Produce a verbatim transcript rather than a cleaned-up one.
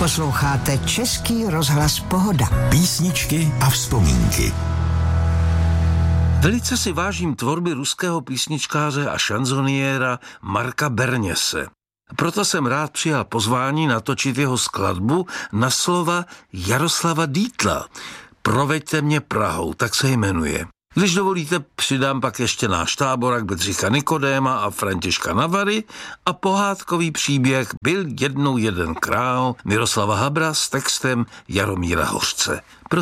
Posloucháte Český rozhlas Pohoda. Písničky a vzpomínky. Velice si vážím tvorby ruského písničkáře a šanzoniéra Marka Berněse. Proto jsem rád přijal pozvání natočit jeho skladbu na slova Jaroslava Dietla. Proveďte mě Prahou, tak se jmenuje. Když dovolíte, přidám pak ještě náš táborak Bedřicha Nikodéma a Františka Navary a pohádkový příběh Byl jednou jeden král Miroslava Habra s textem Jaromíra Hořce.